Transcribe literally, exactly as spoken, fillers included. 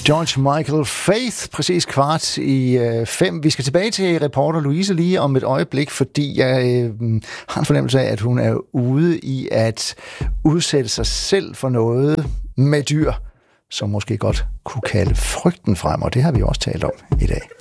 George Michael Faith, præcis kvart i øh, fem. Vi skal tilbage til reporter Louise lige om et øjeblik, fordi jeg øh, har en fornemmelse af, at hun er ude i at udsætte sig selv for noget med dyr, som måske godt kunne kalde frygten frem, og det har vi også talt om i dag.